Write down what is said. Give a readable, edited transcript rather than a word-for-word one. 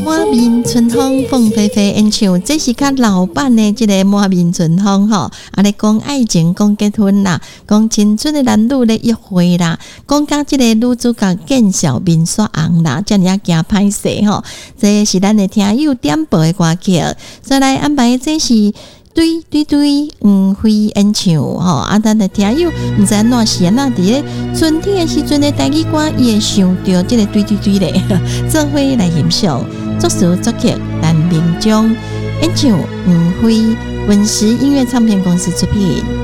满面春风凤飞飞演唱，这是较老版的这个满面春风吼。啊，咧讲爱情，讲结婚啦，讲青春的男女咧约会啦，讲甲这个女主角见笑面煞红啦，这样惊歹势吼。这是咱的听友点播的歌曲，再来安排这是。对对对，会演唱吼，啊，咱的听友毋知安怎是安怎伫咧春天的时阵的台语歌，伊会想到这个对对对咧，做伙来欣赏。作词作曲陈明忠，演唱会文石音乐唱片公司出品。